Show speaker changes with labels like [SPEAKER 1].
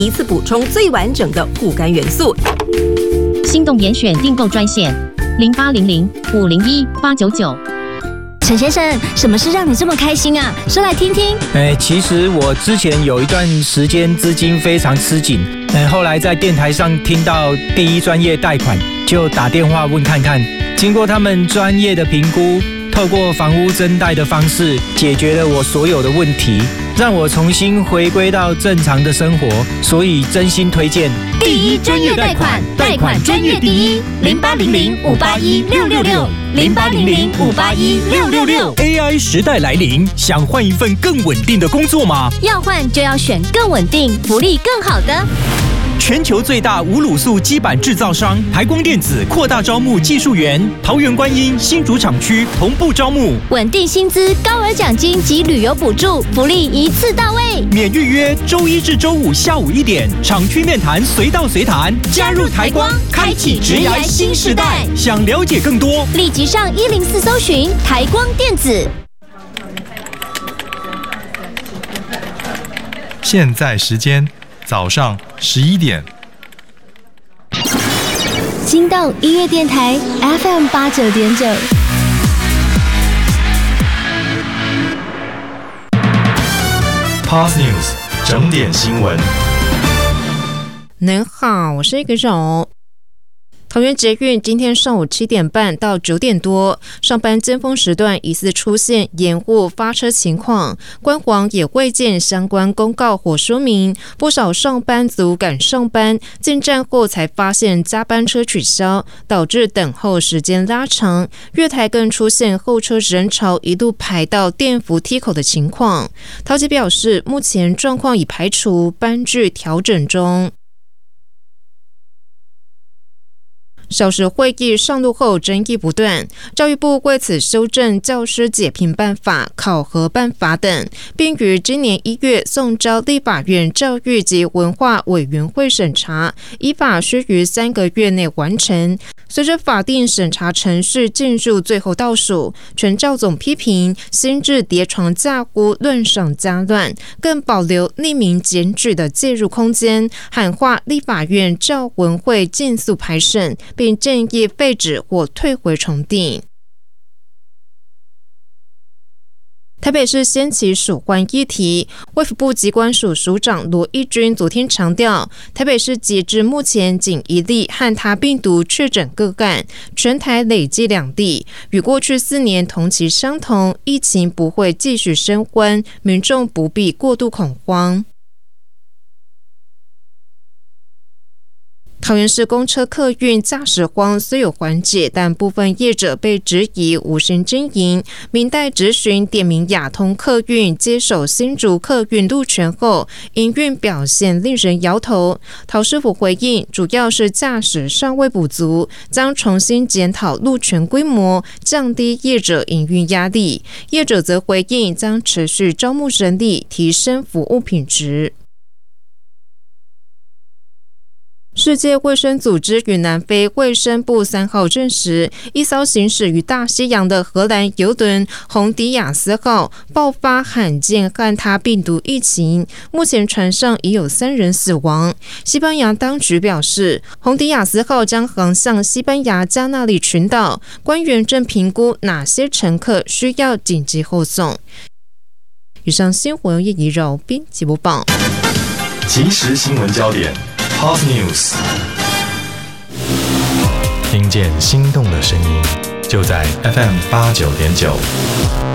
[SPEAKER 1] 一次补充最完整的护肝元素。
[SPEAKER 2] 心动严选订购专线0800-501-899。
[SPEAKER 3] 陈先生，什么事让你这么开心啊？说来听听。
[SPEAKER 4] 其实我之前有一段时间资金非常吃紧，后来在电台上听到第一专业贷款，就打电话问看看。经过他们专业的评估，透过房屋增贷的方式解决了我所有的问题，让我重新回归到正常的生活，所以真心推荐
[SPEAKER 3] 第一专业贷款，贷款专业第一，0800-581-666，0800-581-666。
[SPEAKER 5] AI 时代来临，想换一份更稳定的工作吗？
[SPEAKER 3] 要换就要选更稳定、福利更好的。
[SPEAKER 5] 全球最大无卤素基板制造商台光电子扩大招募技术员，桃园观音、新竹厂区同步招募，
[SPEAKER 3] 稳定薪资、高额奖金及旅游补助，福利一次到位。
[SPEAKER 5] 免预约，周一至周五下午1点，厂区面谈随到随谈。
[SPEAKER 3] 加入台光，开启职涯新时代。
[SPEAKER 5] 想了解更多，
[SPEAKER 3] 立即上104搜寻台光电子。
[SPEAKER 6] 现在时间早上11点。
[SPEAKER 3] 心动音乐电台 FM 89.9。
[SPEAKER 6] Pulse News 整点新闻。
[SPEAKER 7] 您好，我是一个柔。桃园捷运今天上午7点半到9点多，上班尖峰时段疑似出现延误发车情况，官网也未见相关公告或说明。不少上班族赶上班，进站后才发现加班车取消，导致等候时间拉长。月台更出现候车人潮一度排到电扶梯口的情况。桃捷表示，目前状况已排除，班距调整中。小时会议上路后争议不断，教育部为此修正教师解聘办法、考核办法等，并于今年1月送交立法院教育及文化委员会审查，依法需于3个月内完成。随着法定审查程序进入最后倒数，全教总批评新制叠床架屋、论上加乱，更保留匿名检举的介入空间，喊话立法院教文会尽速排审，并建议废止或退回重订。台北市掀起鼠患议题，卫福部疾管署署长罗一军昨天强调，台北市截至目前仅1例汉他病毒确诊个案，全台累计2例，与过去4年同期相同，疫情不会继续升温，民众不必过度恐慌。桃园市公车客运驾驶荒虽有缓解，但部分业者被质疑无心经营。民代质询点名亚通客运接手新竹客运路权后，营运表现令人摇头。桃市府回应，主要是驾驶尚未补足，将重新检讨路权规模，降低业者营运压力。业者则回应，将持续招募人力，提升服务品质。世界卫生组织与南非卫生部3号证实，一艘行驶于大西洋的荷兰邮轮洪迪亚斯号爆发罕见汉他病毒疫情，目前船上已有3人死亡。西班牙当局表示，洪迪亚斯号将航向西班牙加那利群岛，官员正评估哪些乘客需要紧急后送。以上新闻叶怡柔编辑播报。
[SPEAKER 6] 即时新闻焦点。Pulse News， 听见心动的声音，就在 FM 89.9。